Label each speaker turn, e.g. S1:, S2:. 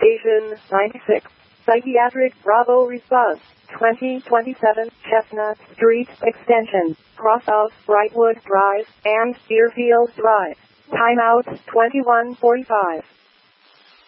S1: Station 96. Psychiatric Bravo response. 2027 Chestnut Street Extension. Cross of Brightwood Drive and Deerfield Drive. Timeout 21:45.